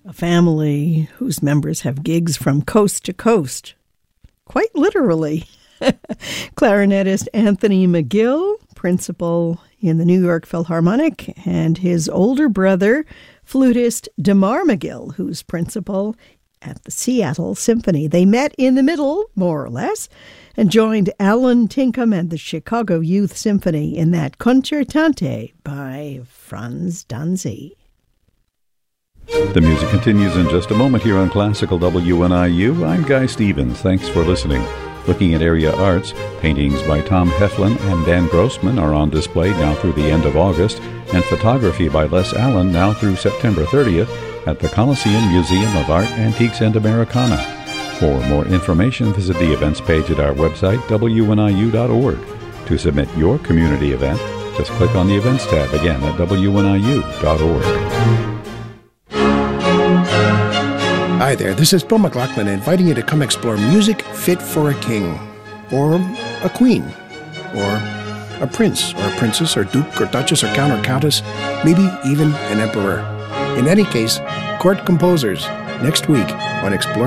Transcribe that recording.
a family whose members have gigs from coast to coast. Quite literally. Clarinetist Anthony McGill, principal in the New York Philharmonic, and his older brother, flutist DeMar McGill, who's principal at the Seattle Symphony. They met in the middle, more or less, and joined Alan Tinkham and the Chicago Youth Symphony in that Concertante by Franz Danzig. The music continues in just a moment here on Classical WNIU. I'm Guy Stevens. Thanks for listening. Looking at area arts, paintings by Tom Heflin and Dan Grossman are on display now through the end of August, and photography by Les Allen now through September 30th at the Coliseum Museum of Art, Antiques, and Americana. For more information, visit the events page at our website, wniu.org. To submit your community event, just click on the Events tab again at wniu.org. Hi there, this is Bill McLaughlin inviting you to come explore music fit for a king, or a queen, or a prince, or a princess, or duke, or duchess, or count, or countess, maybe even an emperor. In any case, court composers, next week on Exploring